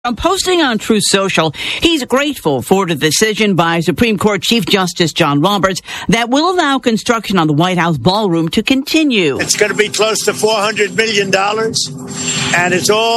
Posting on Truth Social, he's grateful for the decision by Supreme Court Chief Justice John Roberts that will allow construction on the White House ballroom to continue. It's going to be close to $400 million, and it's all